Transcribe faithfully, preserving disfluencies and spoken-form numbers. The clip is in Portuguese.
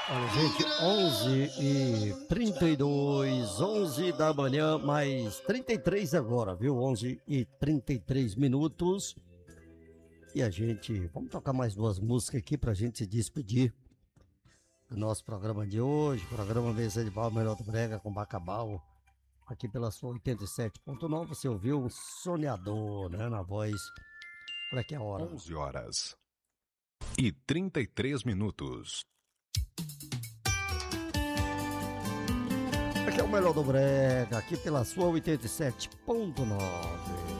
Olha, gente, onze e trinta e dois, onze da manhã, mais trinta e três agora, viu? onze e trinta e três minutos. E a gente, vamos tocar mais duas músicas aqui pra gente se despedir do nosso programa de hoje. Programa Mesa de Bar, Melhor do Brega com Bacabal. Aqui pela sua oitenta e sete ponto nove, você ouviu um sonhador, né? Na voz. Olha que é a hora. onze horas e trinta e três minutos. Aqui é o Melhor do Brega, aqui pela sua oitenta e sete ponto nove.